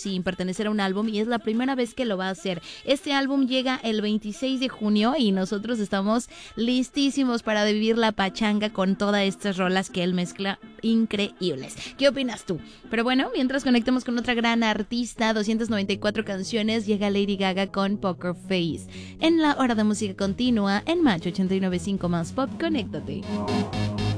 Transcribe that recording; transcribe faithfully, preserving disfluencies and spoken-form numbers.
sin pertenecer a un álbum y es la primera vez que lo va a hacer. Este álbum llega el veintiséis de junio y nosotros estamos listísimos para vivir la pachanga con todas estas rolas que él mezcla increíbles. ¿Qué opinas tú? Pero bueno, mientras conectamos con otra gran artista, doscientas noventa y cuatro canciones, llega Lady Gaga con Poker Face. En la hora de música continua, en Match ochenta y nueve punto cinco más Pop, conéctate.